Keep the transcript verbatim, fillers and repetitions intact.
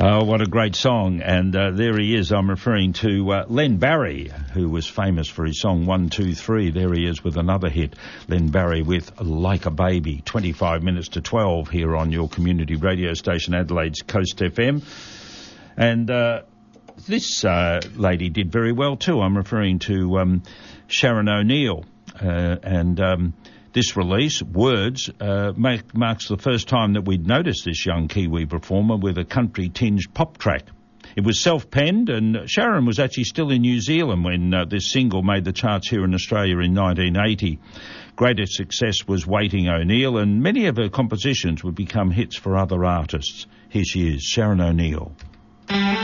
Oh, what a great song. And uh, there he is. I'm referring to uh, Len Barry, who was famous for his song one two three. There he is with another hit. Len Barry with Like a Baby. twenty-five minutes to twelve here on your community radio station, Adelaide's Coast F M. And uh, this uh, lady did very well too. I'm referring to um, Sharon O'Neill. Uh, and... Um, This release, Words, uh, make, marks the first time that we'd noticed this young Kiwi performer with a country-tinged pop track. It was self-penned, and Sharon was actually still in New Zealand when uh, this single made the charts here in Australia in nineteen eighty. Greater success was Waiting O'Neill, and many of her compositions would become hits for other artists. Here she is, Sharon O'Neill.